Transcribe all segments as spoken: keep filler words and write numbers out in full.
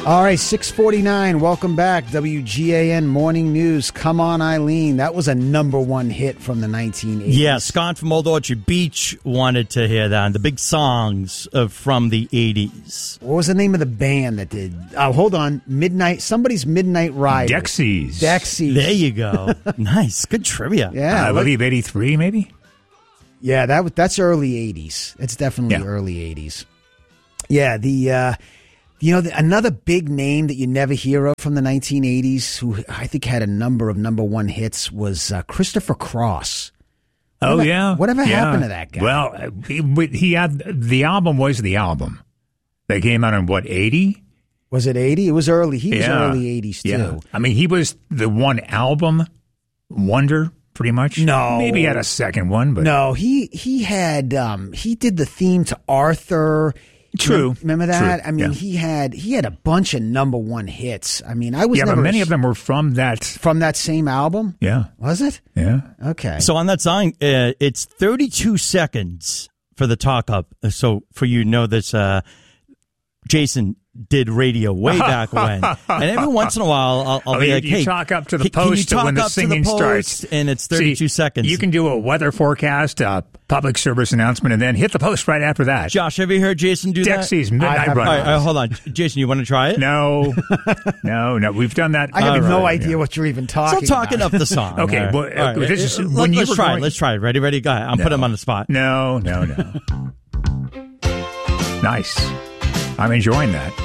All right, six forty-nine. Welcome back. W G A N Morning News. Come on, Eileen. That was a number one hit from the nineteen eighties. Yeah, Scott from Old Orchard Beach wanted to hear that. And the big songs of, from the eighties. What was the name of the band that did? Oh, hold on. Midnight. Somebody's Midnight Ride. Dexys. Dexys. There you go. Nice. Good trivia. Yeah. I believe eighty-three, maybe? Yeah, that was- that's early eighties. It's definitely Yeah. early eighties. Yeah, the... Uh, You know, the, another big name that you never hear of from the nineteen eighties, who I think had a number of number one hits, was uh, Christopher Cross. Oh, Whatever- yeah. Whatever yeah. happened to that guy? Well, uh, he, he had, the album was the album. They came out in, what, eighty? Was it eighty? It was early. He was Yeah. early eighties, too. Yeah. I mean, he was the one album wonder, pretty much. No. Maybe he had a second one, but. No, he he had um, he did the theme to Arthur. True. Remember that? True. I mean, Yeah. he had he had a bunch of number one hits. I mean, I was Yeah, never but many a- of them were from that. from that same album. Yeah. Was it? Yeah. Okay. So on that song, uh, it's thirty-two seconds for the talk up. So for you to know this, uh, Jason did radio way back when. And every once in a while, I'll, I'll Oh, be you, like, you hey, talk up to the can- can you post talk when the up to the singing post? starts. And it's thirty-two See, seconds. You can do a weather forecast, a public service announcement, and then hit the post right after that. Josh, have you heard Jason do that? Dexy's Midnight I have- Run. All right, all right, hold on. Jason, you want to try it? No, no, no. We've done that. I have All no right, idea yeah. what you're even So talking I'm talking about. up the song. Okay, All right. well, All right. this is- Let- when you let's were try going- it. Let's try it. Ready, ready, go ahead. I'm No. putting him on the spot. No, no, no. Nice. I'm enjoying that.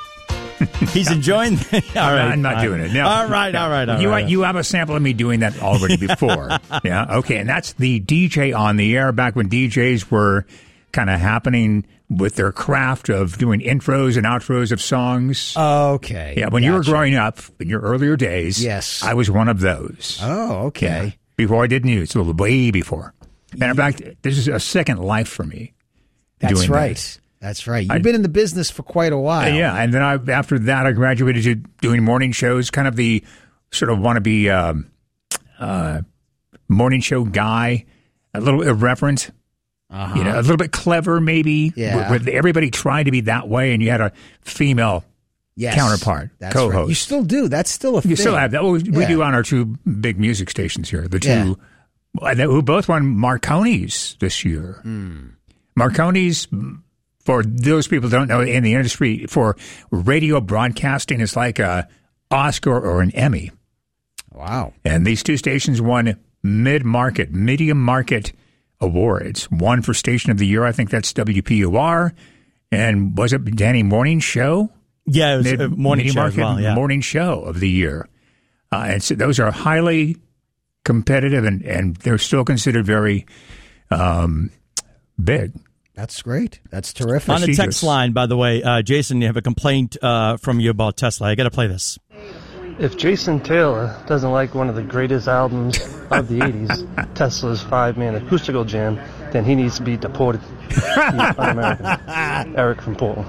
He's enjoying all right. I'm not all doing right. it. No. All right, No. all right, all you, right. You have a sample of me doing that already before. Yeah, okay. And that's the D J on the air back when D Js were kind of happening with their craft of doing intros and outros of songs. Okay. yeah, when you were Gotcha. growing up, in your earlier days, Yes. I was one of those. Oh, okay. Yeah, before I did news, a little way before. And in fact, this is a second life for me. That's doing right. that. That's right. You've I- been in the business for quite a while. Uh, yeah, and then I after that I graduated to doing morning shows, kind of the sort of wannabe um, uh, morning show guy, a little irreverent, Uh-huh. you know, a little bit clever maybe. Yeah. Where- where everybody tried to be that way, and you had a female Yes. counterpart, That's co-host. right. You still do. That's still a thing. You still have that. Well, we Yeah. do on our two big music stations here, the Yeah. two uh, who both won Marconi's this year. Hmm. Marconi's, for those people who don't know in the industry, for radio broadcasting, is like a Oscar or an Emmy. Wow. And these two stations won mid-market, medium-market awards. One for Station of the Year, I think that's W P U R. And was it Danny Morning Show? Yeah, it was Mid- a morning show as Market well. Yeah. Morning Show of the Year. Uh, and so those are highly competitive, and, and they're still considered very um, big. That's great. That's terrific. On the text prestigious. line, by the way, uh, Jason, you have a complaint uh, from you about Tesla. I got to play this. If Jason Taylor doesn't like one of the greatest albums of the eighties, Tesla's five-man acoustical jam, then he needs to be deported. He's un-American. Eric from Portland.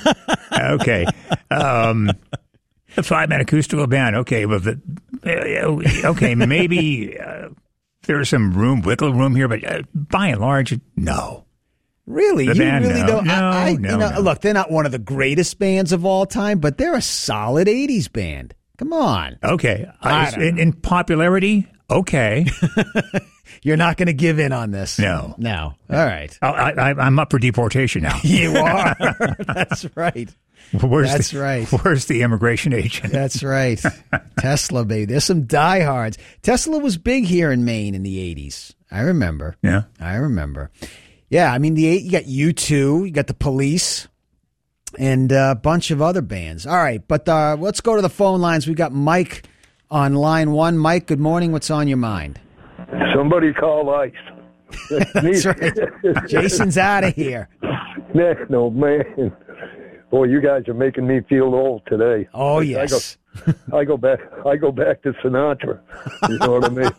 Okay. Um, a five-man acoustical band. Okay. Well, the, uh, okay, maybe uh, there's some room, wiggle room here, but uh, by and large, no. Really? The you band, really no. don't? No, I, I, no, you know, no. Look, they're not one of the greatest bands of all time, but they're a solid eighties band. Come on. Okay. I I, don't in, in popularity, okay. You're not going to give in on this. No. No. All right. I, I, I'm up for deportation now. You are. That's right. Where's That's the, right. Where's the immigration agent? That's right. Tesla, baby. There's some diehards. Tesla was big here in Maine in the eighties. I remember. Yeah. I remember. Yeah, I mean, the eight, you got U two, you got the Police, and a bunch of other bands. All right, but uh, let's go to the phone lines. We got Mike on line one. Mike, good morning. What's on your mind? Somebody call ICE. That's right. Jason's out of here. No, man. Boy, you guys are making me feel old today. Oh, I- yes. I go, I go back. I go back to Sinatra. You know what I mean?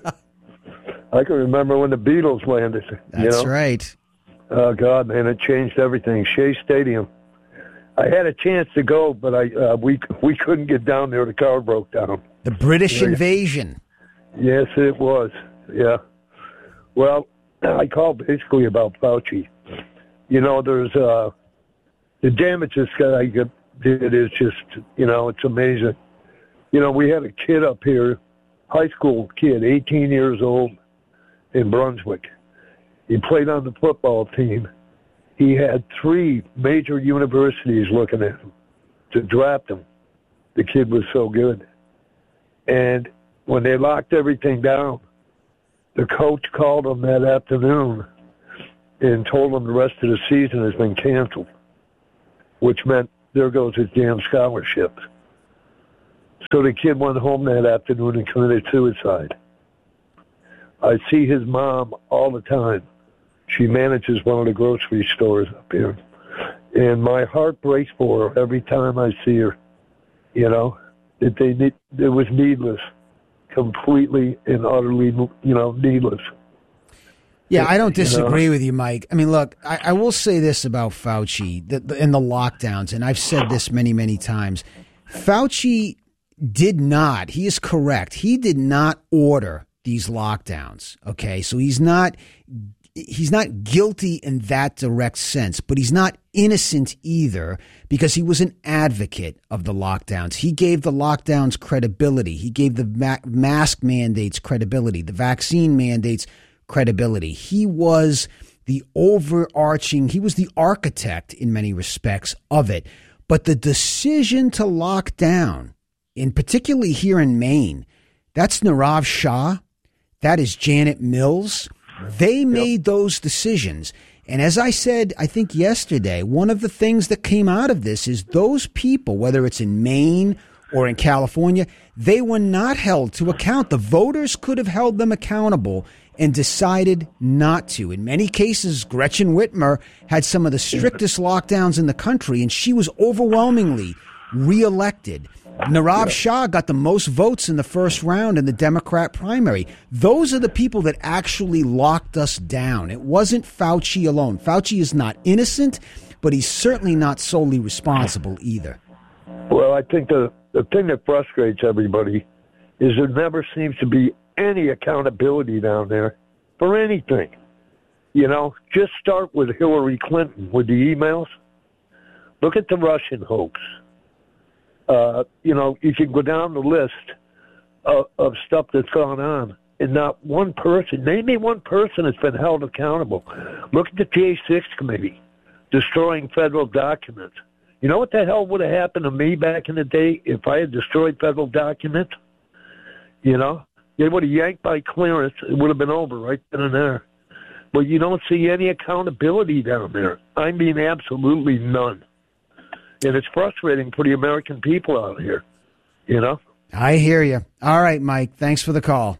I can remember when the Beatles landed. That's you know? right. Oh God, man, it changed everything. Shea Stadium. I had a chance to go, but I uh, we we couldn't get down there. The car broke down. The British invasion. Yes, it was. Yeah. Well, I called basically about Fauci. You know, there's uh, the damages guy did is just, you know, it's amazing. You know, we had a kid up here, high school kid, eighteen years old, in Brunswick. He played on the football team. He had three major universities looking at him to draft him. The kid was so good. And when they locked everything down, the coach called him that afternoon and told him the rest of the season has been canceled, which meant there goes his damn scholarship. So the kid went home that afternoon and committed suicide. I see his mom all the time. She manages one of the grocery stores up here. And my heart breaks for her every time I see her. You know, that they need, it was needless, completely and utterly, you know, needless. Yeah, I don't You disagree know? with you, Mike. I mean, look, I, I will say this about Fauci the, the, and the lockdowns, and I've said this many, many times. Fauci did not, he is correct, he did not order these lockdowns, okay? So he's not he's not guilty in that direct sense, but he's not innocent either because he was an advocate of the lockdowns. He gave the lockdowns credibility. He gave the ma- mask mandates credibility, the vaccine mandates credibility. He was the overarching, he was the architect in many respects of it. But the decision to lock down, in particularly here in Maine, that's Nirav Shah, that is Janet Mills. They made those decisions. And as I said, I think yesterday, one of the things that came out of this is those people, whether it's in Maine or in California, they were not held to account. The voters could have held them accountable and decided not to. In many cases, Gretchen Whitmer had some of the strictest lockdowns in the country, and she was overwhelmingly reelected. Nirav Shah got the most votes in the first round in the Democrat primary. Those are the people that actually locked us down. It wasn't Fauci alone. Fauci is not innocent, but he's certainly not solely responsible either. Well, I think the, the thing that frustrates everybody is there never seems to be any accountability down there for anything. You know, just start with Hillary Clinton with the emails. Look at the Russian hoax. Uh, you know, you can go down the list of, of stuff that's gone on, and not one person, name me one person that's been held accountable. Look at the J six committee, destroying federal documents. You know what the hell would have happened to me back in the day if I had destroyed federal documents? You know, they would have yanked my clearance. It would have been over right then and there. But you don't see any accountability down there. I mean, absolutely none. And it's frustrating for the American people out here, you know? I hear you. All right, Mike. Thanks for the call.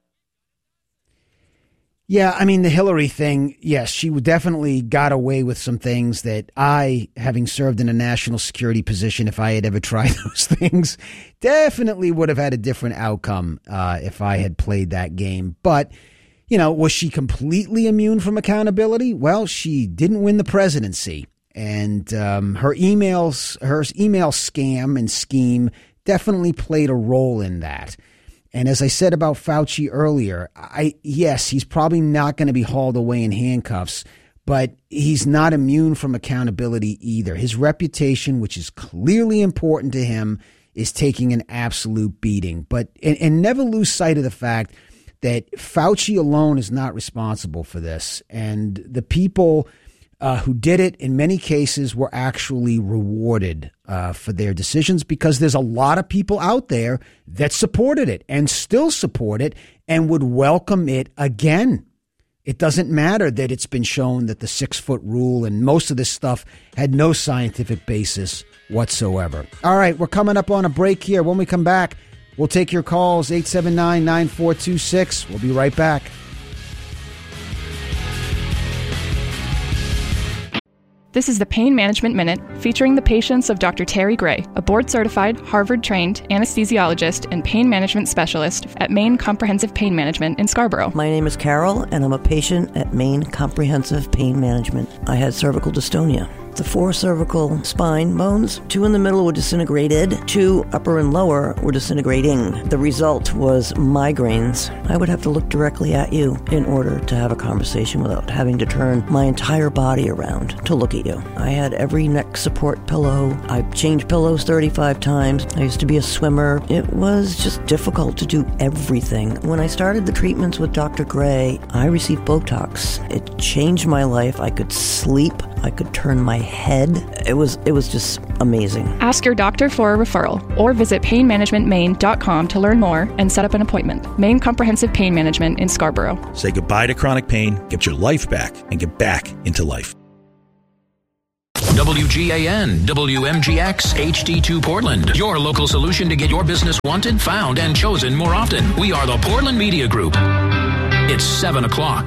Yeah, I mean, the Hillary thing, yes, she definitely got away with some things that I, having served in a national security position, if I had ever tried those things, definitely would have had a different outcome uh, if I had played that game. But, you know, was she completely immune from accountability? Well, she didn't win the presidency. And um, her emails, her email scam and scheme definitely played a role in that. And as I said about Fauci earlier, I yes, he's probably not going to be hauled away in handcuffs, but he's not immune from accountability either. His reputation, which is clearly important to him, is taking an absolute beating. But and, and never lose sight of the fact that Fauci alone is not responsible for this. And the people Uh, who did it, in many cases, were actually rewarded uh, for their decisions because there's a lot of people out there that supported it and still support it and would welcome it again. It doesn't matter that it's been shown that the six-foot rule and most of this stuff had no scientific basis whatsoever. All right, we're coming up on a break here. When we come back, we'll take your calls, eight seven nine, nine four two six. We'll be right back. This is the Pain Management Minute, featuring the patients of Doctor Terry Gray, a board-certified, Harvard-trained anesthesiologist and pain management specialist at Maine Comprehensive Pain Management in Scarborough. My name is Carol, and I'm a patient at Maine Comprehensive Pain Management. I had cervical dystonia. The four cervical spine bones, two in the middle were disintegrated, two upper and lower were disintegrating. The result was migraines. I would have to look directly at you in order to have a conversation without having to turn my entire body around to look at you. I had every neck support pillow. I changed pillows thirty-five times. I used to be a swimmer. It was just difficult to do everything. When I started the treatments with Doctor Gray, I received Botox. It changed my life. I could sleep. I could turn my head. It was it was just amazing. Ask your doctor for a referral or visit pain management maine dot com to learn more and set up an appointment. Maine Comprehensive Pain Management in Scarborough. Say goodbye to chronic pain, get your life back, and get back into life. W G A N, W M G X, H D two Portland. Your local solution to get your business wanted, found, and chosen more often. We are the Portland Media Group. It's seven o'clock.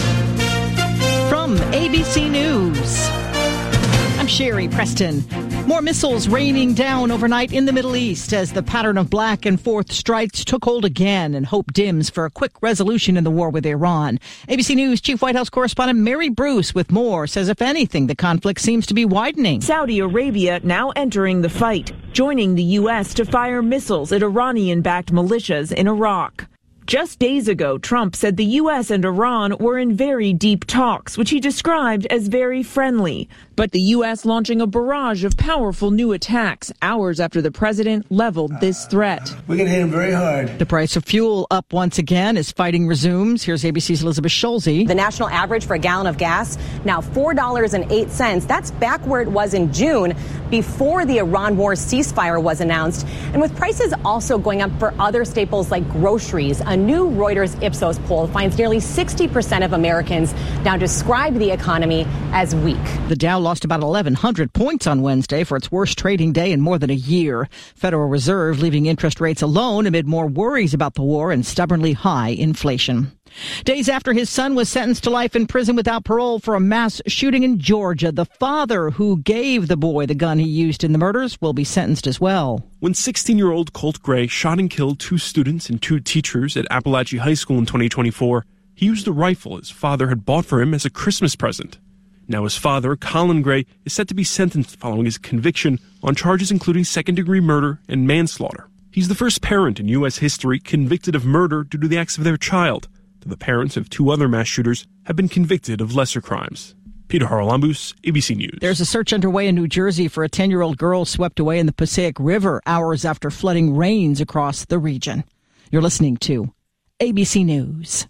From A B C News, I'm Sherry Preston. More missiles raining down overnight in the Middle East as the pattern of back and forth strikes took hold again, and hope dims for a quick resolution in the war with Iran. A B C News Chief White House Correspondent Mary Bruce with more says, if anything, the conflict seems to be widening. Saudi Arabia now entering the fight, joining the U S to fire missiles at Iranian-backed militias in Iraq. Just days ago, Trump said the U S and Iran were in very deep talks, which he described as very friendly. But the U S launching a barrage of powerful new attacks hours after the president leveled this threat. We're going to hit him very hard. The price of fuel up once again as fighting resumes. Here's A B C's Elizabeth Schulze. The national average for a gallon of gas, now four dollars and eight cents. That's back where it was in June, before the Iran war ceasefire was announced. And with prices also going up for other staples like groceries, a new Reuters Ipsos poll finds nearly sixty percent of Americans now describe the economy as weak. The Dow lost about eleven hundred points on Wednesday for its worst trading day in more than a year. Federal Reserve leaving interest rates alone amid more worries about the war and stubbornly high inflation. Days after his son was sentenced to life in prison without parole for a mass shooting in Georgia, the father who gave the boy the gun he used in the murders will be sentenced as well. When sixteen-year-old Colt Gray shot and killed two students and two teachers at Appalachia High School in twenty twenty-four, he used a rifle his father had bought for him as a Christmas present. Now his father, Colin Gray, is set to be sentenced following his conviction on charges including second-degree murder and manslaughter. He's the first parent in U S history convicted of murder due to the acts of their child. The parents of two other mass shooters have been convicted of lesser crimes. Peter Haralambous, A B C News. There's a search underway in New Jersey for a ten-year-old girl swept away in the Passaic River hours after flooding rains across the region. You're listening to A B C News.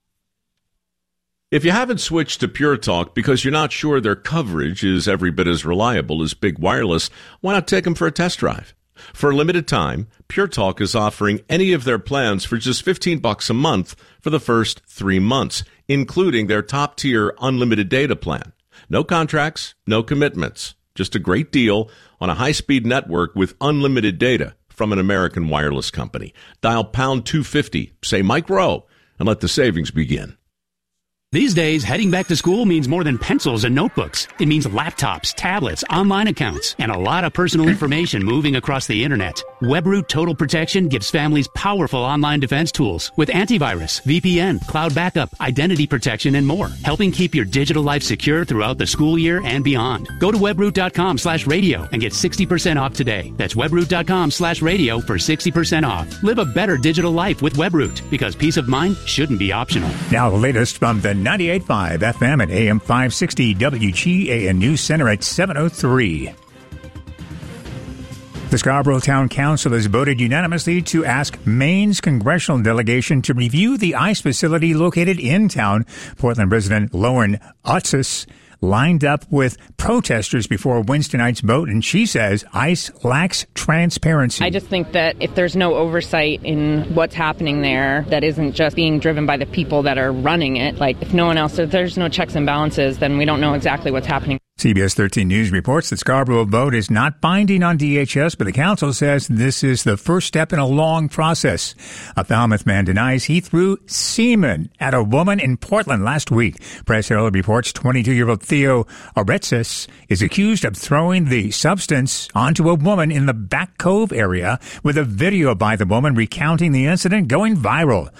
If you haven't switched to Pure Talk because you're not sure their coverage is every bit as reliable as Big Wireless, why not take them for a test drive? For a limited time, Pure Talk is offering any of their plans for just fifteen bucks a month for the first three months, including their top-tier unlimited data plan. No contracts, no commitments. Just a great deal on a high-speed network with unlimited data from an American wireless company. Dial pound two fifty, say Mike Rowe, and let the savings begin. These days, heading back to school means more than pencils and notebooks. It means laptops, tablets, online accounts, and a lot of personal information moving across the internet. WebRoot Total Protection gives families powerful online defense tools with antivirus, V P N, cloud backup, identity protection, and more, helping keep your digital life secure throughout the school year and beyond. Go to webroot.com slash radio and get sixty percent off today. That's webroot.com slash radio for sixty percent off. Live a better digital life with WebRoot, because peace of mind shouldn't be optional. Now the latest from the ninety-eight point five F M and A M five sixty W G A N News Center at seven oh three. The Scarborough Town Council has voted unanimously to ask Maine's congressional delegation to review the ICE facility located in town. Portland resident Lauren Utsis lined up with protesters before Wednesday night's vote, and she says ICE lacks transparency. I just think that if there's no oversight in what's happening there, that isn't just being driven by the people that are running it, like if no one else, if there's no checks and balances, then we don't know exactly what's happening. C B S thirteen News reports that Scarborough vote is not binding on D H S, but the council says this is the first step in a long process. A Falmouth man denies he threw semen at a woman in Portland last week. Press Herald reports twenty-two-year-old Theo Oretsis is accused of throwing the substance onto a woman in the Back Cove area, with a video by the woman recounting the incident going viral.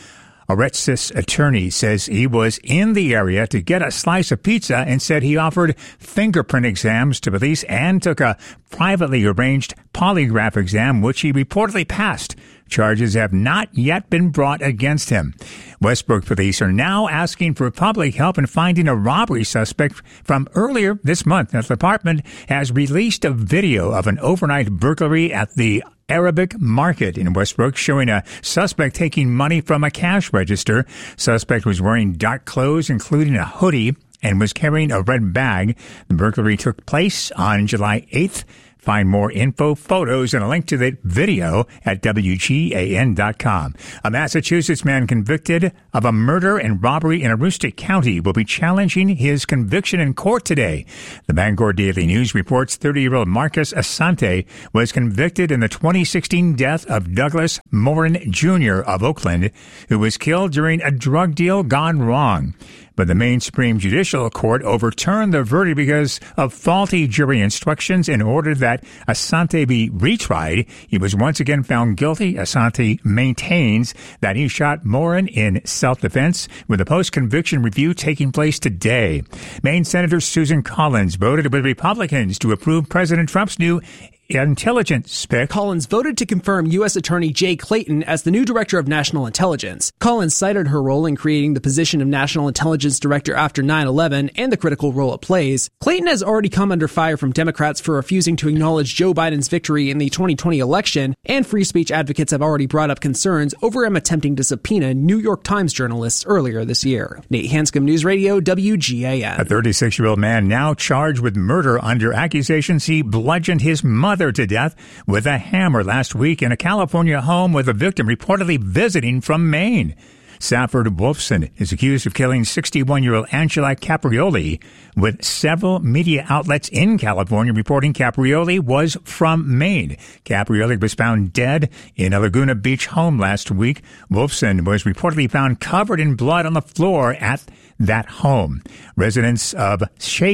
Orestes attorney says he was in the area to get a slice of pizza and said he offered fingerprint exams to police and took a privately arranged polygraph exam, which he reportedly passed. Charges have not yet been brought against him. Westbrook police are now asking for public help in finding a robbery suspect from earlier this month. The department has released a video of an overnight burglary at the Arabic Market in Westbrook, showing a suspect taking money from a cash register. Suspect was wearing dark clothes, including a hoodie, and was carrying a red bag. The burglary took place on July eighth. Find more info, photos, and a link to the video at W G A N dot com. A Massachusetts man convicted of a murder and robbery in Aroostook County will be challenging his conviction in court today. The Bangor Daily News reports thirty-year-old Marcus Asante was convicted in the twenty sixteen death of Douglas Morin Junior of Oakland, who was killed during a drug deal gone wrong. But the Maine Supreme Judicial Court overturned the verdict because of faulty jury instructions and ordered that Asante be retried. He was once again found guilty. Asante maintains that he shot Morin in self-defense, with a post-conviction review taking place today. Maine Senator Susan Collins voted with Republicans to approve President Trump's new intelligence pick. Collins voted to confirm U S Attorney Jay Clayton as the new Director of National Intelligence. Collins cited her role in creating the position of National Intelligence Director after nine eleven and the critical role it plays. Clayton has already come under fire from Democrats for refusing to acknowledge Joe Biden's victory in the twenty twenty election, and free speech advocates have already brought up concerns over him attempting to subpoena New York Times journalists earlier this year. Nate Hanscom, News Radio, W G A N. A thirty-six-year-old man now charged with murder under accusations he bludgeoned his mother to death with a hammer last week in a California home with the victim reportedly visiting from Maine. Safford Wolfson is accused of killing sixty-one-year-old Angela Caprioli, with several media outlets in California reporting Caprioli was from Maine. Caprioli was found dead in a Laguna Beach home last week. Wolfson was reportedly found covered in blood on the floor at that home. Residents of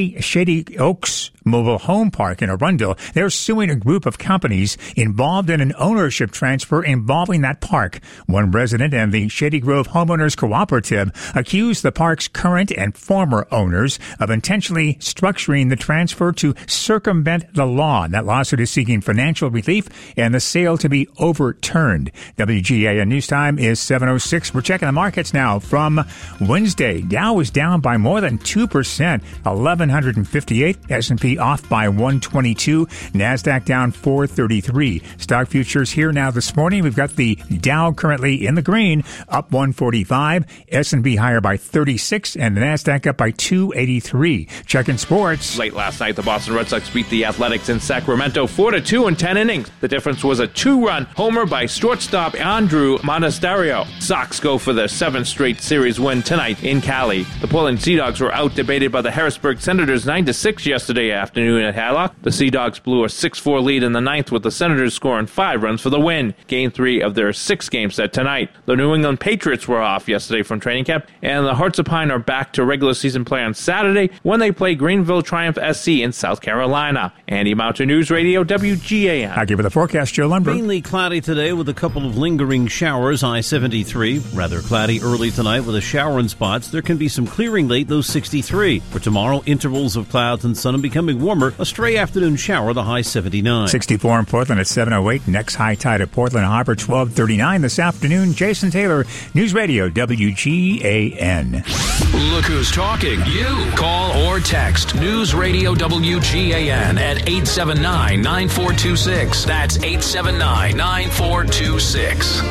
Shady Oaks Mobile Home Park in Arundel, they're suing a group of companies involved in an ownership transfer involving that park. One resident and the Shady Grove Homeowners Cooperative accused the park's current and former owners of intentionally structuring the transfer to circumvent the law. And that lawsuit is seeking financial relief and the sale to be overturned. W G A N News Time is seven oh six. We're checking the markets now from Wednesday. Dow was down by more than two percent, eleven fifty-eight. S and P off by one twenty-two. NASDAQ down four thirty-three. Stock futures here now this morning. We've got the Dow currently in the green, up one forty-five. S and P higher by thirty-six, and the NASDAQ up by two eighty-three. Checking sports. Late last night, the Boston Red Sox beat the Athletics in Sacramento four to two in ten innings. The difference was a two-run homer by shortstop Andrew Monasterio. Sox go for their seventh straight series win tonight in Cali. The Portland Sea Dogs were out-debated by the Harrisburg Senators nine to six yesterday afternoon at Hadlock. The Sea Dogs blew a six four lead in the ninth, with the Senators scoring five runs for the win. Game three of their six game set tonight. The New England Patriots were off yesterday from training camp, and the Hearts of Pine are back to regular season play on Saturday when they play Greenville Triumph S C in South Carolina. Andy Mountain, News Radio, W G A N. I'll give you the forecast, Joe Lumber. Mainly cloudy today with a couple of lingering showers. I seventy-three. Rather cloudy early tonight with a shower in spots. There can be some clearing late, though sixty-three. For tomorrow, intervals of clouds and sun and becoming warmer. A stray afternoon shower, the high seventy-nine. sixty-four in Portland at seven oh eight. Next high tide at Portland Harbor, twelve thirty-nine this afternoon. Jason Taylor, News Radio, W G A N. Look who's talking. You. Call or text News Radio W G A N at eight seven nine, nine four two six. That's eight seven nine, nine four two six.